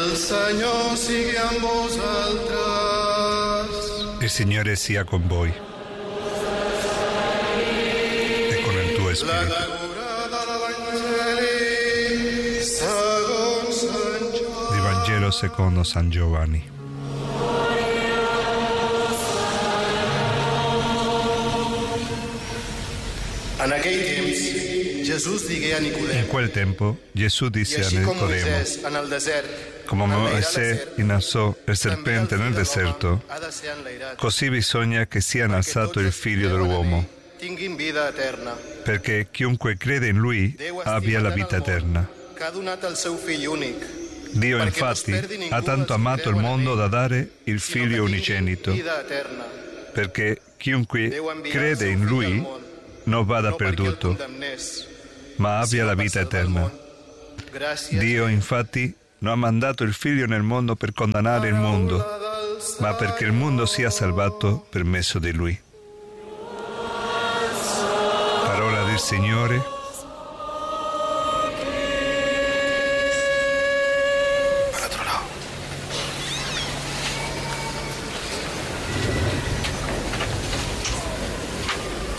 El Senyor sigui amb vosaltres. Il Signore sia con voi e con il tuo La spirito. lectura de l'Evangeli segons Sant Joan. Di Vangelo secondo San Giovanni. En aquell temps, Jesús digué a Nicodem, In quel tempo Gesù i disse a així com Nicodemo, Moisès en el desert, come Mosè innalzò il serpente nel deserto, ha de ser enlairat, così bisogna che sia innalzato il Figlio dell'uomo, tinguin vida eterna. perché chiunque crede in Lui abbia la vita eterna. Que ha donat el seu fill únic, Dio infatti ha tanto amato il mondo da dare il Figlio unigenito, vida eterna. perché chiunque crede in Lui non vada No perquè el perduto, condemnés, ma abbia la vita eterna. Gràcies. Dio infatti non ha mandato il Figlio nel mondo per condannare il mondo, ma perché il mondo sia salvato per mezzo di Lui. Parola del Signore.